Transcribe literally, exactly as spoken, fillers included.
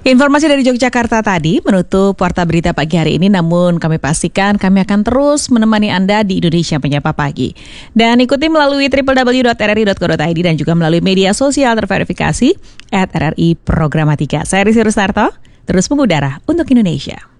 Informasi dari Yogyakarta tadi menutup Warta Berita pagi hari ini, namun kami pastikan kami akan terus menemani Anda di Indonesia Menyapa Pagi. Dan ikuti melalui w w w dot r r i dot co dot i d dan juga melalui media sosial terverifikasi at R R I Programatika. Saya Risi Rustarto, terus mengudara untuk Indonesia.